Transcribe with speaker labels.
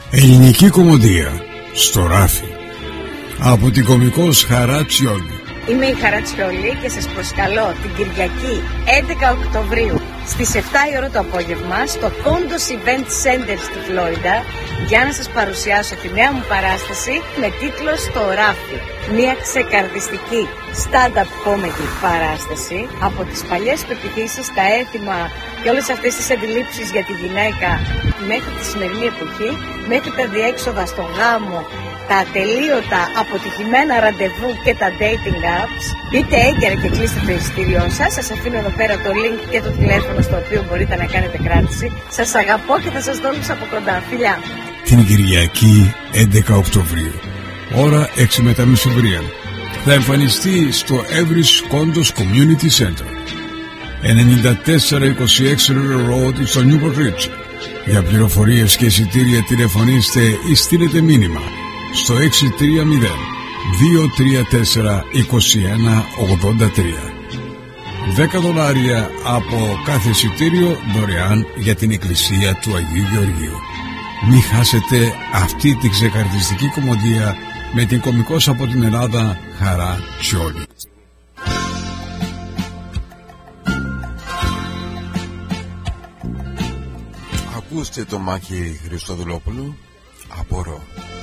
Speaker 1: Ελληνική κομμωδία στο ράφι από την κωμικός Χαρά Τσιόλη.
Speaker 2: Είμαι η Χαρά Τσιόλη και σας προσκαλώ την Κυριακή 11 Οκτωβρίου στις 7 η ώρα το απόγευμα στο Condos Event Center στη Φλόριντα για να σας παρουσιάσω τη νέα μου παράσταση με τίτλο «Στο ράφι». Μια ξεκαρδιστική stand-up comedy παράσταση από τις παλιές πεποιθήσεις, τα έθιμα και όλες αυτές τις αντιλήψεις για τη γυναίκα μέχρι τη σημερινή εποχή, μέχρι τα διέξοδα στο γάμο, τα ατελείωτα αποτυχημένα ραντεβού και τα dating apps. Μπείτε έγκαιρα και κλείστε το εισιτήριό σας. Σας αφήνω εδώ πέρα το link και το τηλέφωνο στο οποίο μπορείτε να κάνετε κράτηση. Σας αγαπώ και θα σας δω όλους από κοντά. Φιλιά!
Speaker 1: Την Κυριακή 11 Οκτωβρίου, ώρα 6 μετά μεσημβρία, θα εμφανιστεί στο Everest Condos Community Center, 9426 River Road στο Newport Ridge. Για πληροφορίες και εισιτήρια τηλεφωνήστε ή στείλετε μήνυμα στο 630-234-2183. $10 από κάθε εισιτήριο δωρεάν για την εκκλησία του Αγίου Γεωργίου. Μην χάσετε αυτή την ξεκαρδιστική κομμωδία με την κωμικός από την Ελλάδα Χαρά Τσιόλη.
Speaker 3: Ακούστε το Μάκη Χριστοδουλόπουλου. Απορώ.